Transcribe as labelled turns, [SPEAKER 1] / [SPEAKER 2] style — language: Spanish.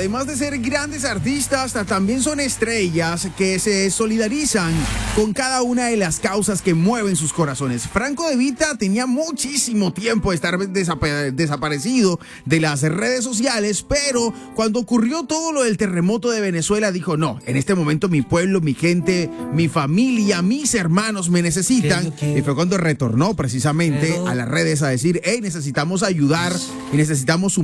[SPEAKER 1] además de ser grandes artistas, también son estrellas que se solidarizan con cada una de las causas que mueven sus corazones. Franco De Vita tenía muchísimo tiempo de estar desaparecido de las redes sociales, pero cuando ocurrió todo lo del terremoto de Venezuela, dijo, no, en este momento mi pueblo, mi gente, mi familia, mis hermanos me necesitan. Y fue cuando retornó precisamente a las redes a decir, hey, necesitamos ayudar y necesitamos